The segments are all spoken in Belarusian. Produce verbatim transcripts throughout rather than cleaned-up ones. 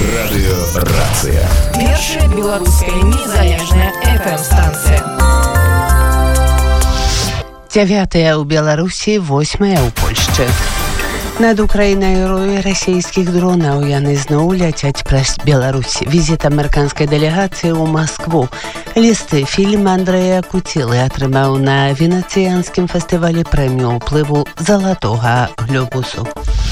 Радыёрацыя. Першая беларуская незалежная эф эм-станцыя. Дзявятая ў Беларусі, восьмая ў Польшчы. Над Украінай роі расійскіх дронаў яны зноў ляцяць праз Беларусь. Візіт амерыканскай дэлегацыі ў Маскву. Лісты фільм Андрэя Куцілы атрымаў на венецыянскім фестывалі прэмію ўплыву залатога глобусу.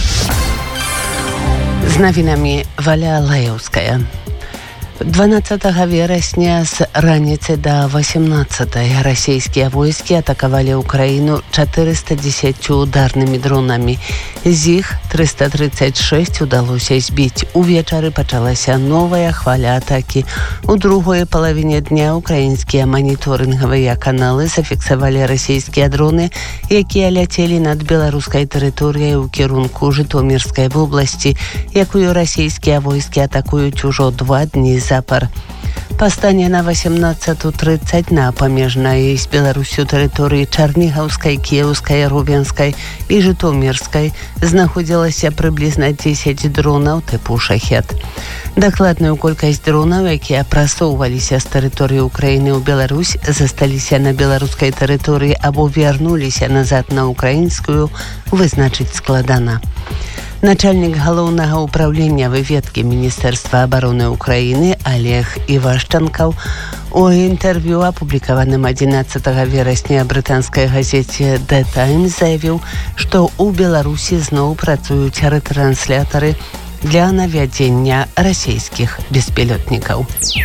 З навінамі Валя Лаеўская. дванаццатага верасня з раніцы да васямнаццатай расійскія войскі атакавалі Украіну чатырыста дзесяццю ударнымі дронамі. З іх трыста трыццаць шэсць удалося збіць. Увечары пачалася новая хваля атакі. У другой палавіне дня украінскія маніторынгавыя каналы зафіксавалі расійскія дроны, якія ляцелі над беларускай тэрыторыяй у кірунку Жытомірскай вобласці, якую расійскія войскі атакуюць ужо два дні запар. Пастане на васямнаццатую трыццаць на памежнай з Беларусю тэрыторыі Чарнігаўскай, Кіеўскай, Рубенскай і Жытомірскай знаходзілася прыблізна дзесяць дронаў тыпу «Шахет». Дакладную колькасць дронаў, якія прасоўваліся з тэрыторыі Украіны ў Беларусь, засталіся на беларускай тэрыторыі або вярнуліся назад на украінскую, вызначыць складана. Начальнік галоўнага ўправлення выведкі Міністэрства абароны Украіны Олег Івашчанкаў у інтэрв'ю, апублікаваным адзінаццатага верасня брытанскай газеце «The Times», заявіў, што ў Беларусі зноў працуюць рэтранслятары для навядзення расійскіх беспілётнікаў.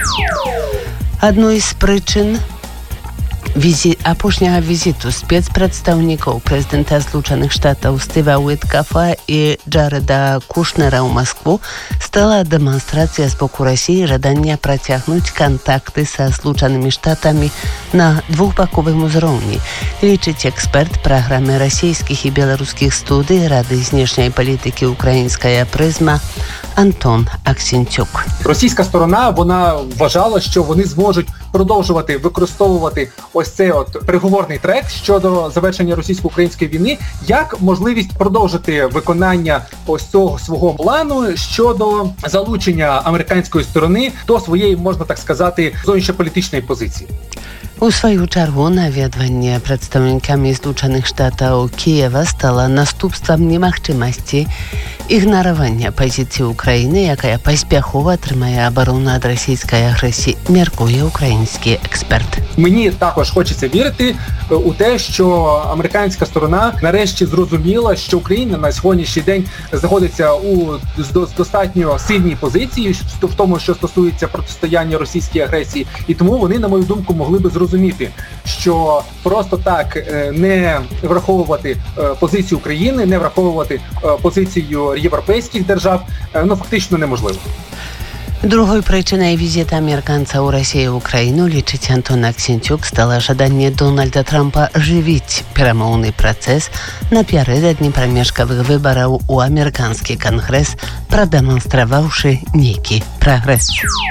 Адной з прычын Візі... апошняга візіту спецпрадстаўнікоў прэзідэнта Злучаных Штатаў Стыва Уіткафа і Джарэда Кушнера ў Маскву стала дэманстрацыя з боку Расіі жадання працягнуць кантакты са Злучанымі Штатамі на двухбаковым узроўні, лічыць эксперт праграмы расійскіх і беларускіх студый Рады знешняй палітыкі «Українська призма» Антон Аксінцюк. Російська сторона, вона вважала, що вони зможуть продовжувати використовувати ось цей от переговорний трек щодо завершення російсько-української війни як можливість продовжити виконання ось цього свого плану щодо залучення американської сторони до своєї, можна так сказати, зовнішньополітичної позиції. У сваю чаргу наведванне прадстаўнікамі Злучаных Штатаў Кіева стала наступствам немагчымасці ігнаравання пазіцыі Украіны, якая паспяхова атрымае абарону ад расійскай агрэсіі, мяркуе украінскі експерт. Мені також хочеться вірити у те, що американська сторона нарешті зрозуміла, що Україна на сьогоднішній день знаходиться у достатньо сильній позиції в тому, що стосується протистояння російській агресії, і тому вони, на мою думку, могли би зрозуміти, що просто так не враховувати позицію України, не враховувати позицію європейських держав, ну, фактично неможливо. Другой прычынай візіта амерыканца ў Расіі ў Украіну, лічыць Антон Аксінцюк, стала жаданне Дональда Трампа жывіць перамоўны працэс напярэдадні прамежкавых выбараў у амерыканскі кангрэс, прадэманстраваўшы нейкі прагрэс.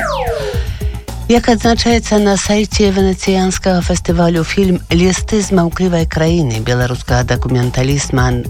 Як адзначаецца на сайце венецыянскага фестывалю фільм «Лісты з маўклівай краіны» беларускага дакументаліста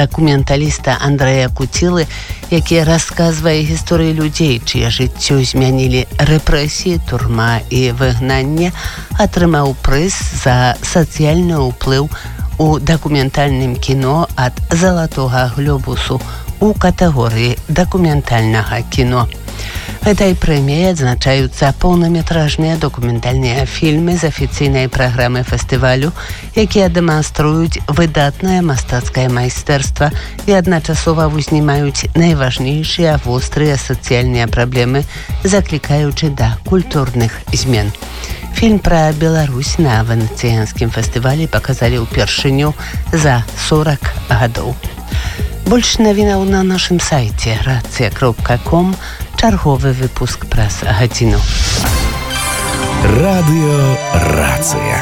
Андрэя Куцілы, які расказвае гісторыі людзей, чые жыццё змянілі рэпрэсіі, турма і выгнанне, атрымаў прыз за сацыяльны ўплыў у дакументальным кіно ад залатога глобусу у катэгорыі дакументальнага кіно. Гэтай прэміяй адзначаюцца поўнаметражныя дакументальныя фільмы з афіцыйнай праграмы фестывалю, якія дэманструюць выдатнае мастацкае майстэрства і адначасова ўзнімаюць найважнейшыя вострыя сацыяльныя праблемы, заклікаючы да культурных змен. Фільм пра Беларусь на венецыянскім фестывалі паказалі ўпершыню за сорак гадоў. Больш навінаў на нашым сайце рацыя кропка ком. Чарговы выпуск праз гадзіну. Радыёрацыя.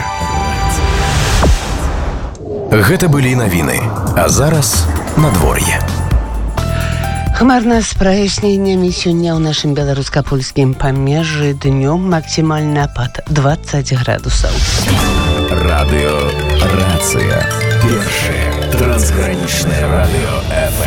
Гэта былі навіны, а зараз надвор'е. Хмарна з праясненнямі сёння ў нашым беларуска-польскім памежжы днём максімальна пад дваццаць градусаў. Радыёрацыя. Першае трансгранічнае радыё эф эм.